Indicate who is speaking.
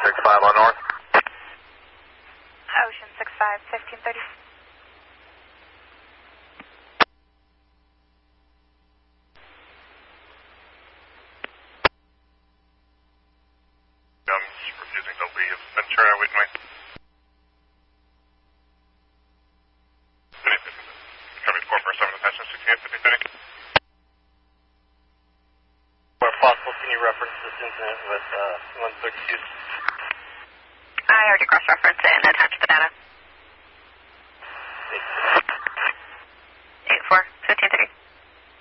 Speaker 1: 65 on north.
Speaker 2: Ocean 65, 1530.
Speaker 1: Refusing to leave Ventura with me. Coming 447, attention 6850.
Speaker 3: Where possible, can you reference this incident with 160?
Speaker 2: I already cross-referenced it and attached the data. 8-4, 1530.